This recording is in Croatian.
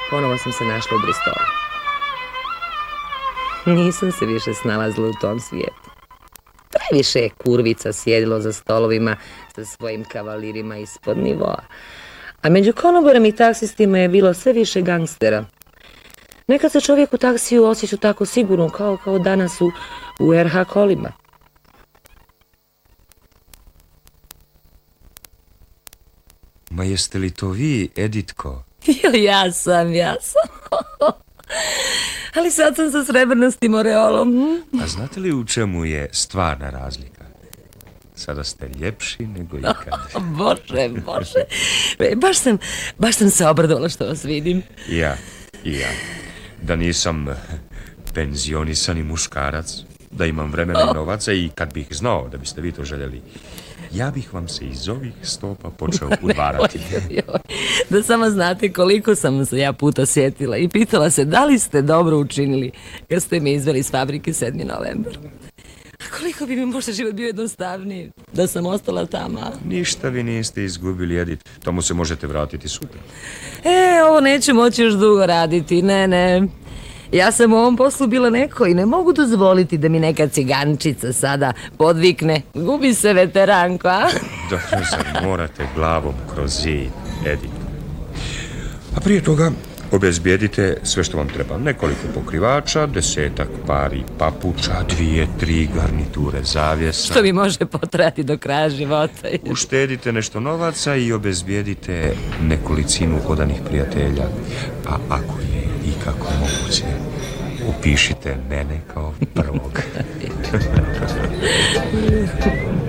Ponovo sam se našla u Bristolu. Nisam se više snalazila u tom svijetu. Previše je kurvica sjedilo za stolovima sa svojim kavalirima ispod nivoa. A među konoborem i taksistima je bilo sve više gangstera. Nekad se čovjek u taksiju osjeća tako sigurno kao danas u RH kolima. Ma jeste li to vi, Editko? Ja sam. Ali sad sam sa srebrnostim oreolom. A znate li u čemu je stvarna razlika? Sada ste ljepši nego ikad. Bože. Baš sam se obradovala što vas vidim. I ja. Da nisam penzionisani muškarac, da imam vremena i novaca i kad bih znao da biste vi to željeli, ja bih vam se iz ovih stopa počeo udvarati. Da samo znate koliko sam se ja puta sjetila i pitala se da li ste dobro učinili kad ste me izveli iz fabrike 7. novembar. A koliko bi mi možda život bio jednostavniji da sam ostala tamo? Ništa vi niste izgubili, Edit. Tomu se možete vratiti sutra. Ovo neću moći još dugo raditi, ne. Ja sam u ovom poslu bila neko i ne mogu dozvoliti da mi neka cigančica sada podvikne. Gubi se veteranko, a? Dobro, zar morate glavom kroz zid, Edit. A prije toga obezbijedite sve što vam treba. Nekoliko pokrivača, 10-ak pari papuča, 2-3 garniture zavjesa. Što mi može potrajati do kraja života. Uštedite nešto novaca i obezbijedite nekolicinu odanih prijatelja. A ako je ikako moguće, upišite mene kao prvog.